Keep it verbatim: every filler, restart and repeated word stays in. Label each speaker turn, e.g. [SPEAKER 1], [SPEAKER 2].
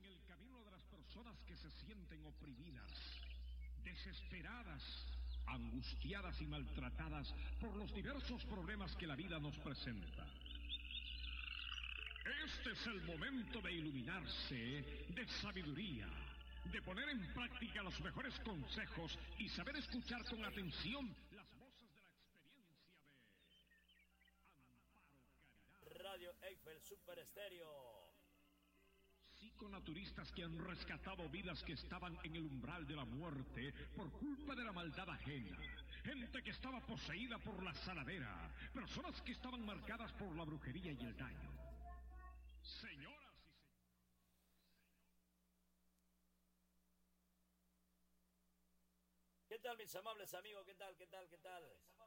[SPEAKER 1] en el camino de las personas que se sienten oprimidas, desesperadas, angustiadas y maltratadas por los diversos problemas que la vida nos presenta. Este es el momento de iluminarse, de sabiduría, de poner en práctica los mejores consejos y saber escuchar con atención las voces de la experiencia de Amparo Caridad.
[SPEAKER 2] Radio Eiffel Super Estéreo.
[SPEAKER 1] Psiconaturistas que han rescatado vidas que estaban en el umbral de la muerte por culpa de la maldad ajena. Gente que estaba poseída por la saladera. Personas que estaban marcadas por la brujería y el daño. Señoras y señores.
[SPEAKER 2] ¿Qué tal, mis amables amigos? ¿Qué tal? ¿Qué tal? ¿Qué tal?